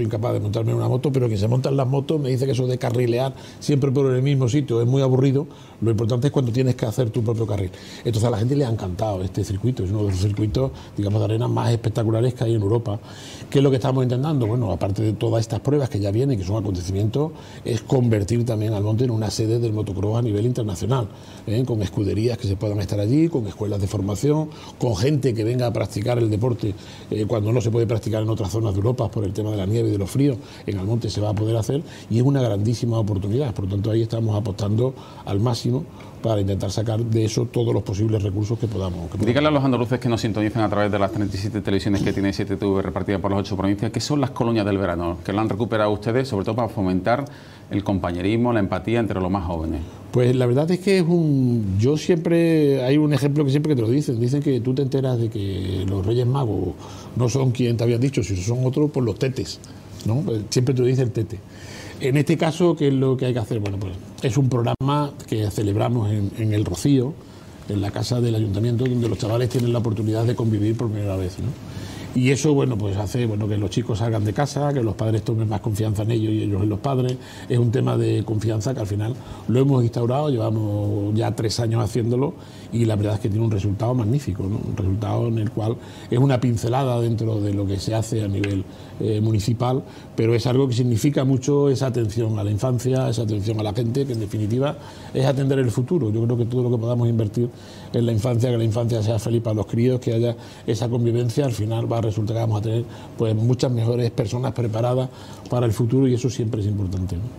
capaz de montarme en una moto, pero que se montan las motos me dice que eso de carrilear siempre por el mismo sitio es muy aburrido. Lo importante es cuando tienes que hacer tu propio carril. Entonces a la gente le ha encantado este circuito, es uno de los circuitos, digamos, de arena más espectaculares que hay en Europa. ¿Qué es lo que estamos intentando? Bueno, aparte de todas estas pruebas que ya vienen, que son acontecimientos, es convertir también al monte en una sede del motocross a nivel internacional, con escuderías que se puedan estar allí, con escuelas de formación, con gente que venga a practicar el deporte cuando no se puede practicar en otras zonas de Europa por el tema de la nieve y de los fríos. En Almonte se va a poder hacer y es una grandísima oportunidad. Por lo tanto, ahí estamos apostando al máximo para intentar sacar de eso todos los posibles recursos que podamos. Díganle a los andaluces que nos sintonicen a través de las 37 televisiones que tiene 7TV repartidas por las 8 provincias, ¿qué son las colonias del verano? Que lo han recuperado ustedes, sobre todo para fomentar el compañerismo, la empatía entre los más jóvenes. Pues la verdad es que es yo siempre, hay un ejemplo que siempre que te lo dicen que tú te enteras de que los Reyes Magos no son quien te habían dicho, sino son otros por los tetes, ¿no? Siempre te lo dice el tete. En este caso, ¿qué es lo que hay que hacer? Bueno, pues es un programa que celebramos en El Rocío, en la casa del ayuntamiento, donde los chavales tienen la oportunidad de convivir por primera vez, ¿no? Y eso, bueno, pues hace que los chicos salgan de casa, que los padres tomen más confianza en ellos y ellos en los padres. Es un tema de confianza que al final lo hemos instaurado, llevamos ya 3 años haciéndolo y la verdad es que tiene un resultado magnífico, ¿no? Un resultado en el cual es una pincelada dentro de lo que se hace a nivel municipal, pero es algo que significa mucho esa atención a la infancia, esa atención a la gente, que en definitiva es atender el futuro. Yo creo que todo lo que podamos invertir en la infancia, que la infancia sea feliz para los críos, que haya esa convivencia, al final va a resultar que vamos a tener pues muchas mejores personas preparadas para el futuro y eso siempre es importante, ¿no?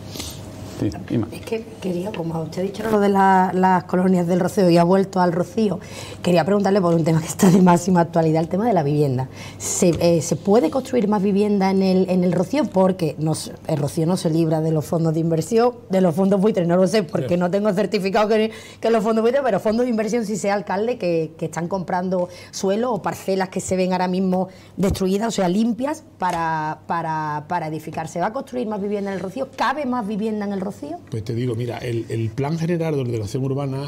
Sí, es que quería, como usted ha dicho lo de las colonias del Rocío y ha vuelto al Rocío, quería preguntarle por un tema que está de máxima actualidad, el tema de la vivienda. ¿Se puede construir más vivienda en el Rocío? Porque el Rocío no se libra de los fondos de inversión, de los fondos buitres, no lo sé, porque no tengo certificado que los fondos buitres, pero fondos de inversión sí sé, alcalde, que están comprando suelo o parcelas que se ven ahora mismo destruidas, o sea, limpias, para edificar. ¿Se va a construir más vivienda en el Rocío? ¿Cabe más vivienda en el Rocío? Pues te digo, mira, el Plan General de Ordenación Urbana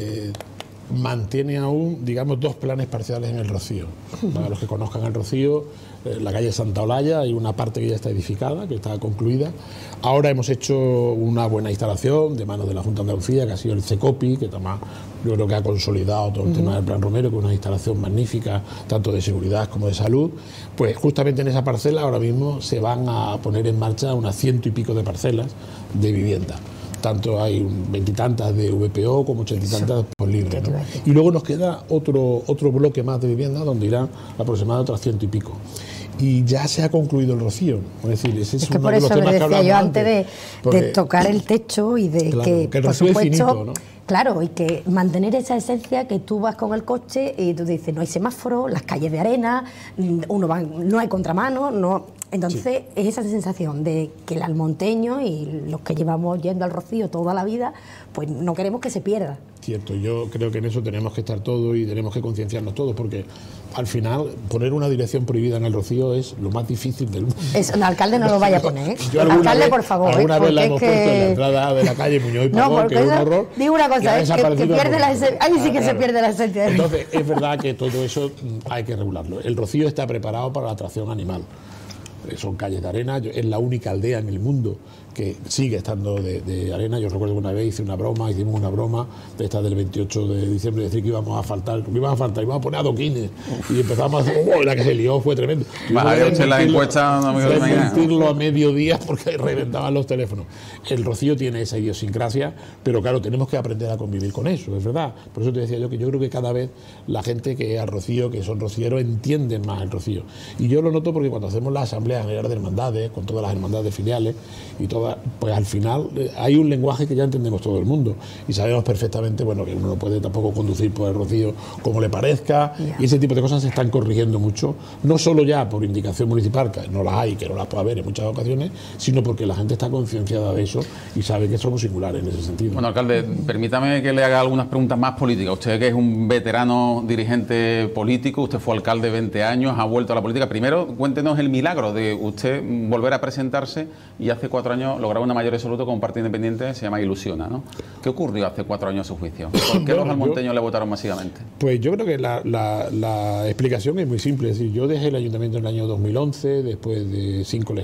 mantiene aún, digamos, 2 planes parciales en el Rocío. Para los que conozcan el Rocío, la calle Santa Olalla, hay una parte que ya está edificada, que está concluida. Ahora hemos hecho una buena instalación de manos de la Junta de Andalucía, que ha sido el CECOPI, que además yo creo que ha consolidado todo el tema del Plan Romero, que es una instalación magnífica, tanto de seguridad como de salud. Pues justamente en esa parcela ahora mismo se van a poner en marcha unas 100 y pico de parcelas de vivienda. Tanto hay 20 y tantas de VPO como 80 y tantas por libre, ¿no? Y luego nos queda otro bloque más de vivienda donde irán aproximadamente otras 100 y pico. Y ya se ha concluido el Rocío. Es decir, ese es uno por de los eso temas le que decía yo hablamos antes de tocar el techo y de claro, que por Rocío supuesto, es finito, ¿no? Claro, y que mantener esa esencia que tú vas con el coche y tú dices, no hay semáforo, las calles de arena, no hay contramano, no. Entonces es esa sensación de que el almonteño y los que llevamos yendo al Rocío toda la vida, pues no queremos que se pierda. Cierto, yo creo que en eso tenemos que estar todos y tenemos que concienciarnos todos, porque al final poner una dirección prohibida en el Rocío es lo más difícil del mundo. El alcalde no lo vaya a poner, ¿eh? Alcalde, por favor. Alguna vez la hemos puesto en la entrada de la calle Muñoz y Pavón, que es un horror. Digo una cosa, que pierde la esencia. Ahí sí que se pierde la esencia. Entonces, es verdad que todo eso hay que regularlo. El Rocío está preparado para la atracción animal. Son calles de arena, es la única aldea en el mundo que sigue estando de arena. Yo recuerdo que una vez hicimos una broma de esta del 28 de diciembre, decir que íbamos a poner adoquines y empezamos a hacer, la que se lió fue tremendo. La encuesta no me quiero mentirlo a mediodía porque reventaban los teléfonos. El Rocío tiene esa idiosincrasia, pero claro, tenemos que aprender a convivir con eso, es verdad. Por eso te decía yo que yo creo que cada vez la gente que es al Rocío, que son rocieros, entienden más el Rocío. Y yo lo noto porque cuando hacemos la asamblea general de hermandades, con todas las hermandades filiales y todas, pues al final hay un lenguaje que ya entendemos todo el mundo y sabemos perfectamente, bueno, que uno no puede tampoco conducir por el Rocío como le parezca, y ese tipo de cosas se están corrigiendo mucho, no solo ya por indicación municipal, que no las hay, que no las puede haber en muchas ocasiones, sino porque la gente está concienciada de eso y sabe que somos singulares en ese sentido. Bueno, alcalde, permítame que le haga algunas preguntas más políticas. Usted, que es un veterano dirigente político, usted fue alcalde 20 años, ha vuelto a la política. Primero, cuéntenos el milagro de usted volver a presentarse y hace 4 años lograr una mayoría absoluta con un partido independiente, se llama Ilusiona, ¿no? ¿Qué ocurrió hace 4 años a su juicio? ¿Por qué los almonteños le votaron masivamente? Pues yo creo que la explicación es muy simple. Es decir, yo dejé el ayuntamiento en el año 2011, después de 5